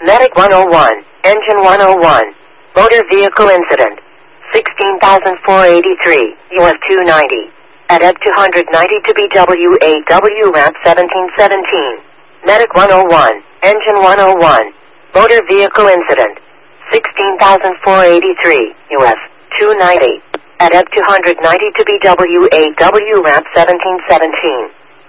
Medic 101, Engine 101, Motor Vehicle Incident, 16,483, US 290, at ED 290 to BWAW ramp 1717. Medic 101, Engine 101, Motor Vehicle Incident, 16,483, US 290, at ED 290 to BWAW ramp 1717.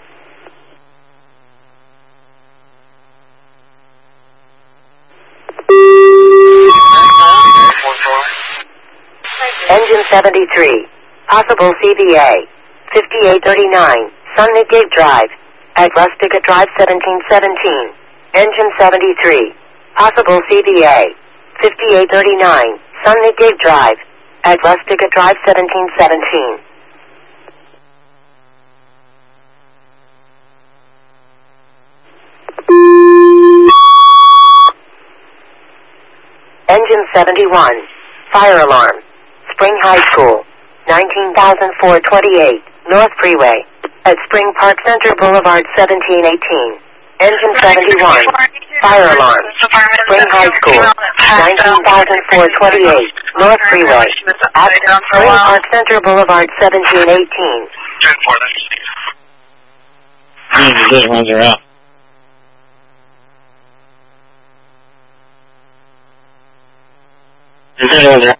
Engine 73, possible CVA, 5839, Sun Gate Drive, at Rustica Drive 1717. Engine 73, possible CVA, 5839, Sun Gate Drive, at Rustica Drive 1717. Engine 71, fire alarm, Spring High School, 19,428, North Freeway, at Spring Park Center Boulevard 1718. Engine 71, fire alarm, Spring High School, 19,428, North Freeway, at Spring Park Center Boulevard 1718. These ones are out. These ones are